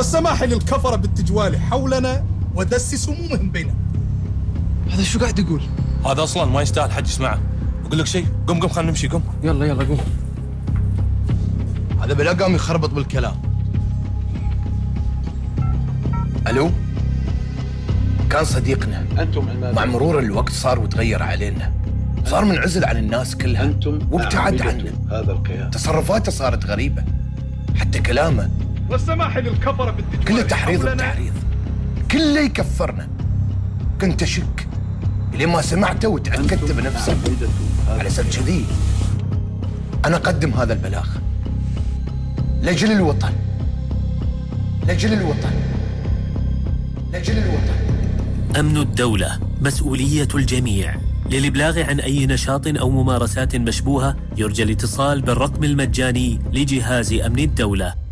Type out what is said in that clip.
والسماح للكفرة بالتجوال حولنا ودس سمومهم بيننا. هذا شو قاعد يقول؟ هذا اصلا ما يستاهل حد يسمعه. اقول لك شيء، قم خلينا نمشي، قم. يلا قوم. هذا بلا قام يخربط بالكلام. الو، كان صديقنا. مع مرور الوقت صار وتغير علينا، صار منعزل عن الناس كلها وابتعد عنا. هذا الكيان تصرفاته صارت غريبة، حتى كلامه والسماح للكفرة بالتجوال كله تحريض بتحريض، كله يكفرنا. كنت أشك لين ما سمعته وتأكدت بنفسي. على سبب كذي أنا أقدم هذا البلاغ لأجل الوطن، لأجل الوطن، لأجل الوطن. أمن الدولة مسؤولية الجميع. للإبلاغ عن أي نشاط أو ممارسات مشبوهة يرجى الاتصال بالرقم المجاني لجهاز أمن الدولة